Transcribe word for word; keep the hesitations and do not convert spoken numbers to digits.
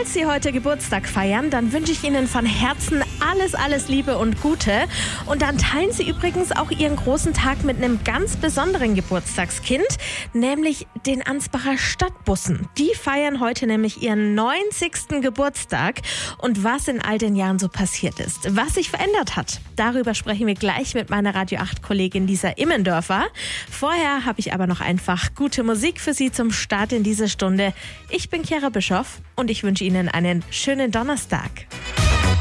falls Sie heute Geburtstag feiern, dann wünsche ich Ihnen von Herzen alles, alles Liebe und Gute. Und dann teilen Sie übrigens auch Ihren großen Tag mit einem ganz besonderen Geburtstagskind, nämlich den Ansbacher Stadtbussen. Die feiern heute nämlich ihren neunzigsten Geburtstag. Und was in all den Jahren so passiert ist, was sich verändert hat, darüber sprechen wir gleich mit meiner Radio acht Kollegin Lisa Immendörfer. Vorher habe ich aber noch einfach gute Musik für Sie zum Start in diese Stunde. Ich bin Chiara Bischoff und ich wünsche Ihnen einen schönen Donnerstag.